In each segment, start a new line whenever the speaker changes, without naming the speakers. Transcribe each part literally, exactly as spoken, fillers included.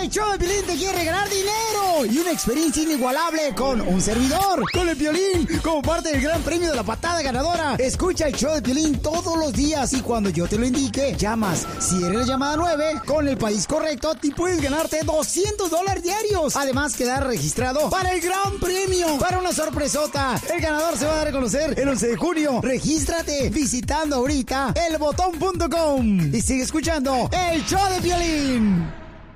El show de Piolín te quiere ganar dinero y una experiencia inigualable con un servidor, con el Piolín, como parte del gran premio de la patada ganadora. Escucha el show de Piolín todos los días y cuando yo te lo indique, llamas. Si eres la llamada nueve, con el país correcto, te puedes ganarte doscientos dólares diarios. Además, quedar registrado para el gran premio, para una sorpresota. El ganador se va a dar a conocer el once de junio. Regístrate visitando ahorita el botón punto com y sigue escuchando el show de Piolín.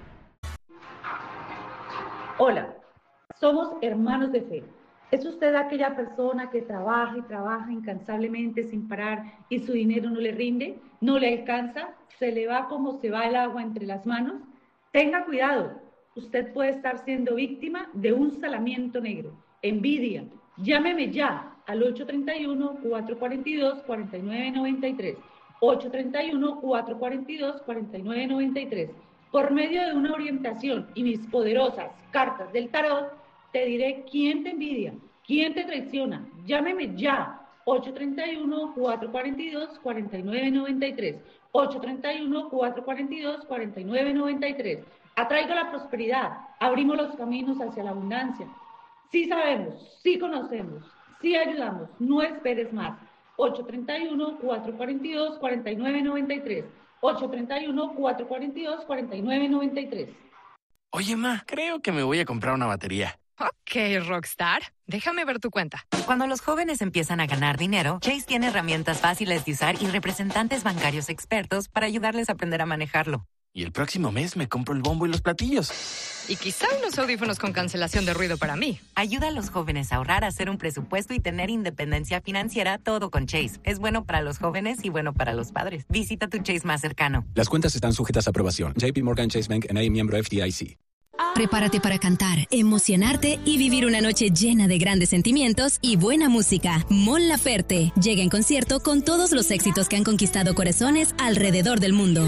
Hola, somos hermanos de fe. ¿Es usted aquella persona que trabaja y trabaja incansablemente sin parar y su dinero no le rinde, no le alcanza, se le va como se va el agua entre las manos? Tenga cuidado, usted puede estar siendo víctima de un salamiento negro, envidia. Llámeme ya al ocho tres uno, cuatro cuatro dos, cuatro nueve nueve tres, ocho tres uno, cuatro cuatro dos, cuatro nueve nueve tres. Por medio de una orientación y mis poderosas cartas del tarot, te diré quién te envidia, quién te traiciona. Llámeme ya, ocho tres uno, cuatro cuatro dos, cuatro nueve nueve tres, ocho tres uno, cuatro cuatro dos, cuatro nueve nueve tres. Atraigo la prosperidad, abrimos los caminos hacia la abundancia. Sí sabemos, sí conocemos, sí ayudamos, no esperes más. ocho tres uno, cuatro cuatro dos, cuatro nueve nueve tres, ocho tres uno, cuatro cuatro dos, cuatro nueve nueve tres.
Oye, ma, creo que me voy a comprar una batería.
Ok, Rockstar, déjame ver tu cuenta.
Cuando los jóvenes empiezan a ganar dinero, Chase tiene herramientas fáciles de usar y representantes bancarios expertos para ayudarles a aprender a manejarlo.
Y el próximo mes me compro el bombo y los platillos.
Y quizá unos audífonos con cancelación de ruido para mí.
Ayuda a los jóvenes a ahorrar, a hacer un presupuesto y tener independencia financiera, todo con Chase. Es bueno para los jóvenes y bueno para los padres. Visita tu Chase más cercano.
Las cuentas están sujetas a aprobación. J P Morgan Chase Bank N A, miembro F D I C.
Prepárate para cantar, emocionarte y vivir una noche llena de grandes sentimientos y buena música. Mon Laferte llega en concierto con todos los éxitos que han conquistado corazones alrededor del mundo.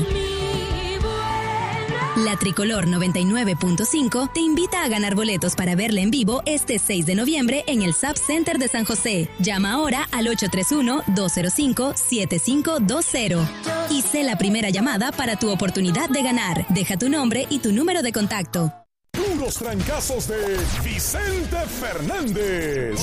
La Tricolor noventa y nueve punto cinco te invita a ganar boletos para verla en vivo este seis de noviembre en el Sub Center de San José. Llama ahora al ocho tres uno, dos cero cinco, siete cinco dos cero y sé la primera llamada para tu oportunidad de ganar. Deja tu nombre y tu número de contacto.
Puros trancazos de Vicente Fernández.